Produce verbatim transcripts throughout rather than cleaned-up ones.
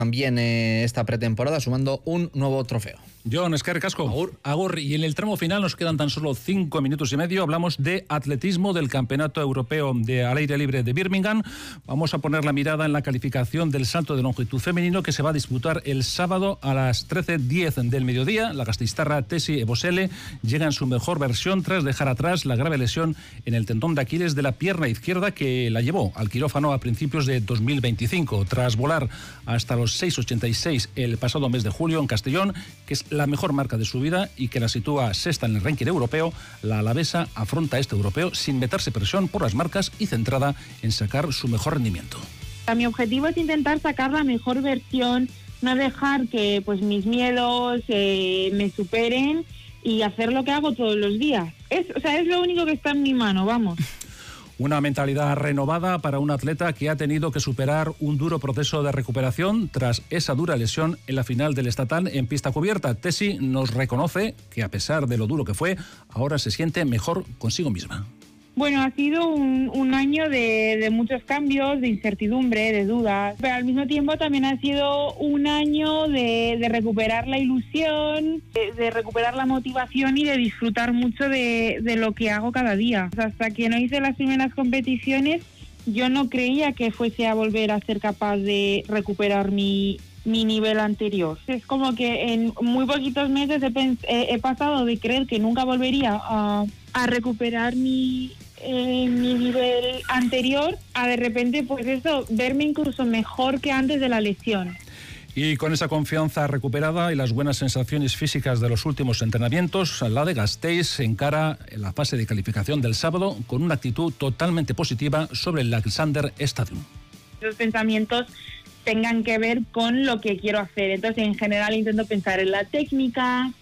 También eh, esta pretemporada sumando un nuevo trofeo. John, es que recasco. Agur. Agur. Y en el tramo final nos quedan tan solo cinco minutos y medio. Hablamos de atletismo del Campeonato Europeo de al aire libre de Birmingham. Vamos a poner la mirada en la calificación del salto de longitud femenino que se va a disputar el sábado a las trece diez del mediodía. La gasteiztarra Tessie Ebosele llega en su mejor versión tras dejar atrás la grave lesión en el tendón de Aquiles de la pierna izquierda que la llevó al quirófano a principios de dos mil veinticinco. Tras volar hasta los seis ochenta y seis el pasado mes de julio en Castellón, que es la mejor marca de su vida y que la sitúa sexta en el ranking europeo, la alavesa afronta este europeo sin meterse presión por las marcas y centrada en sacar su mejor rendimiento. Mi objetivo es intentar sacar la mejor versión, no dejar que pues mis miedos eh, me superen y hacer lo que hago todos los días. Es, o sea, es lo único que está en mi mano, vamos. Una mentalidad renovada para un atleta que ha tenido que superar un duro proceso de recuperación tras esa dura lesión en la final del estatal en pista cubierta. Tessie nos reconoce que a pesar de lo duro que fue, ahora se siente mejor consigo misma. Bueno, ha sido un, un año de, de muchos cambios, de incertidumbre, de dudas, pero al mismo tiempo también ha sido un año de, de recuperar la ilusión, de, de recuperar la motivación y de disfrutar mucho de, de lo que hago cada día. O sea, hasta que no hice las primeras competiciones, yo no creía que fuese a volver a ser capaz de recuperar mi, mi nivel anterior. Es como que en muy poquitos meses he, pens- he, he pasado de creer que nunca volvería a, a recuperar mi, eh, mi nivel anterior a de repente, pues eso, verme incluso mejor que antes de la lesión. Y con esa confianza recuperada y las buenas sensaciones físicas de los últimos entrenamientos, la de Gasteiz encara la fase de calificación del sábado con una actitud totalmente positiva sobre el Alexander Stadium. Los pensamientos tengan que ver con lo que quiero hacer. Entonces, en general, intento pensar en la técnica,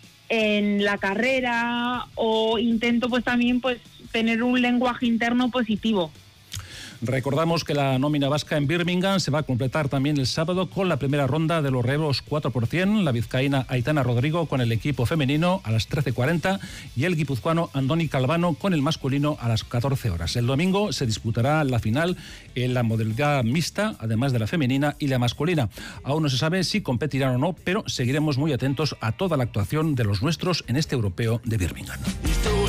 en la carrera, o intento pues también pues tener un lenguaje interno positivo. Recordamos que la nómina vasca en Birmingham se va a completar también el sábado con la primera ronda de los relevos cuatro por cien, la vizcaína Aitana Rodrigo con el equipo femenino a las trece cuarenta y el guipuzcoano Andoni Calvano con el masculino a las catorce horas. El domingo se disputará la final en la modalidad mixta, además de la femenina y la masculina. Aún no se sabe si competirán o no, pero seguiremos muy atentos a toda la actuación de los nuestros en este europeo de Birmingham.